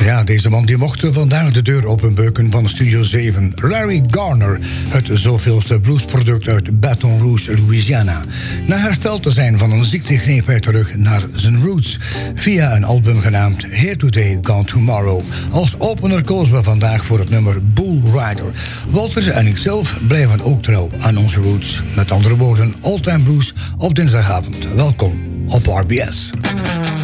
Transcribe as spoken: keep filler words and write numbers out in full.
Ja, deze man die mocht vandaag de deur openbeuken van Studio zeven. Larry Garner, het zoveelste bluesproduct uit Baton Rouge, Louisiana. Na hersteld te zijn van een ziekte greep hij terug naar zijn roots. Via een album genaamd Here Today, Gone Tomorrow. Als opener kozen we vandaag voor het nummer Bull Rider. Walter en ikzelf blijven ook trouw aan onze roots. Met andere woorden, All Time Blues op dinsdagavond. Welkom op R B S.